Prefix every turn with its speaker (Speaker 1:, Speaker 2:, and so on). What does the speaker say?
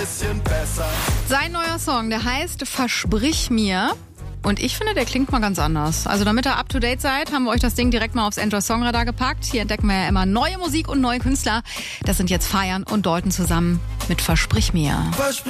Speaker 1: bisschen besser.
Speaker 2: Sein neuer Song, der heißt Versprich mir. Und ich finde, der klingt mal ganz anders. Also damit ihr up-to-date seid, haben wir euch das Ding direkt mal aufs Android Songradar gepackt. Hier entdecken wir ja immer neue Musik und neue Künstler. Das sind jetzt Feiern und Deuten zusammen mit Versprich mir.
Speaker 1: Versprich